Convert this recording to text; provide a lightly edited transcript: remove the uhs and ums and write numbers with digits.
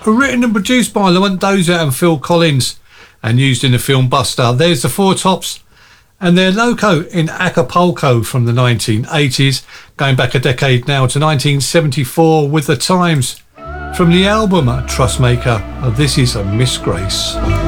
Parker, written and produced by Lamont Dozier and Phil Collins and used in the film Buster. There's the Four Tops and their Loco in Acapulco from the 1980s, going back a decade now to 1974 with The Times. From the album Trustmaker, this is a Miss Grace.